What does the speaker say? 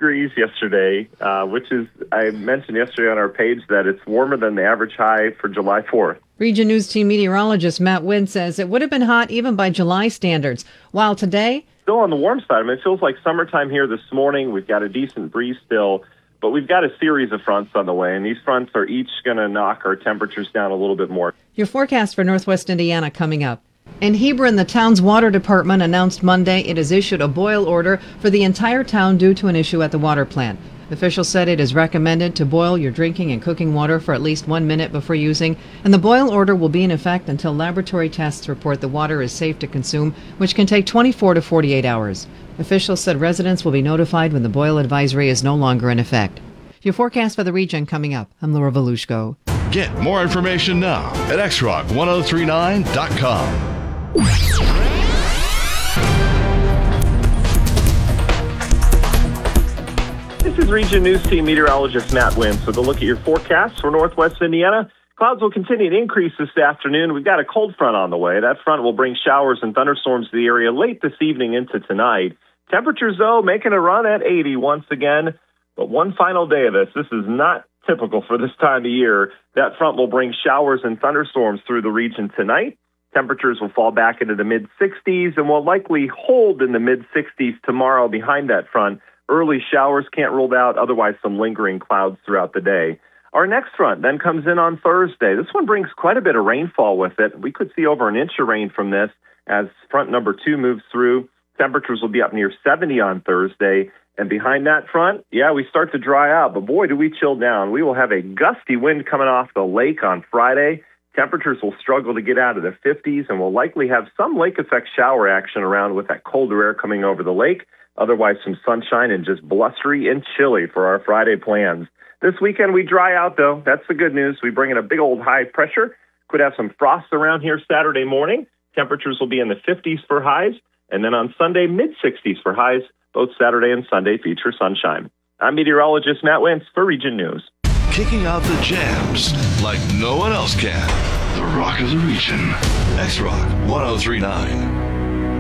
degrees yesterday, which is, I mentioned yesterday on our page that it's warmer than the average high for July 4th. Region News Team meteorologist Matt Wynn says it would have been hot even by July standards, while today... Still on the warm side. I mean, it feels like summertime here this morning. We've got a decent breeze still, but we've got a series of fronts on the way, and these fronts are each going to knock our temperatures down a little bit more. Your forecast for Northwest Indiana coming up. In Hebron, the town's water department announced Monday it has issued a boil order for the entire town due to an issue at the water plant. Officials said it is recommended to boil your drinking and cooking water for at least 1 minute before using, and the boil order will be in effect until laboratory tests report the water is safe to consume, which can take 24 to 48 hours. Officials said residents will be notified when the boil advisory is no longer in effect. Your forecast for the region coming up. I'm Laura Volushko. Get more information now at xrock1039.com. This is Region News Team meteorologist Matt Wynn. So to look at your forecast for Northwest Indiana, clouds will continue to increase this afternoon. We've got a cold front on the way. That front will bring showers and thunderstorms to the area late this evening into tonight. Temperatures, though, making a run at 80 once again. But one final day of this. This is not typical for this time of year. That front will bring showers and thunderstorms through the region tonight. Temperatures will fall back into the mid-60s and will likely hold in the mid-60s tomorrow behind that front. Early showers can't ruled out, otherwise some lingering clouds throughout the day. Our next front then comes in on Thursday. This one brings quite a bit of rainfall with it. We could see over an inch of rain from this as front number 2 moves through. Temperatures will be up near 70 on Thursday. And behind that front, we start to dry out. But boy, do we chill down. We will have a gusty wind coming off the lake on Friday. Temperatures will struggle to get out of the 50s, and we'll likely have some lake effect shower action around with that colder air coming over the lake. Otherwise, some sunshine and just blustery and chilly for our Friday plans. This weekend, we dry out, though. That's the good news. We bring in a big old high pressure. Could have some frost around here Saturday morning. Temperatures will be in the 50s for highs. And then on Sunday, mid-60s for highs. Both Saturday and Sunday feature sunshine. I'm meteorologist Matt Wentz for Region News. Kicking out the jams like no one else can. The rock of the region. X-Rock 1039.